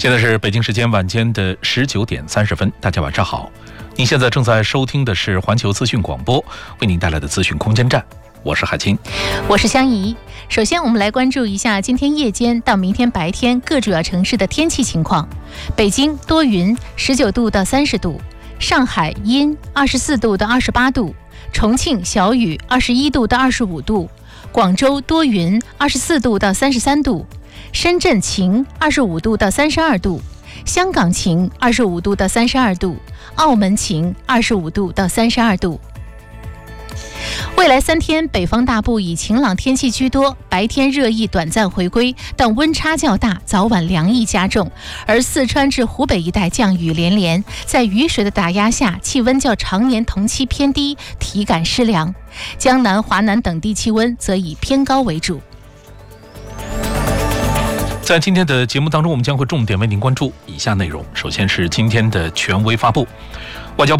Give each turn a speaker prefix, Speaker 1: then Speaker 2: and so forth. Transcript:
Speaker 1: 现在是北京时间晚间的19点30分，大家晚上好。您现在正在收听的是环球资讯广播为您带来的资讯空间站，我是海清，
Speaker 2: 我是香怡。首先我们来关注一下今天夜间到明天白天各主要城市的天气情况。北京多云，19度到30度；上海阴，24度到28度；重庆小雨，21度到25度；广州多云，24度到33度；深圳晴，25度到32度；香港晴，25度到32度；澳门晴，25度到32度。未来3天，北方大部以晴朗天气居多，白天热意短暂回归，但温差较大，早晚凉意加重。而四川至湖北一带降雨连连，在雨水的打压下，气温较常年同期偏低，体感湿凉。江南、华南等地气温则以偏高为主。
Speaker 1: 在今天的节目当中，我们将会重点为您关注以下内容。首先是今天的权威发布，外交部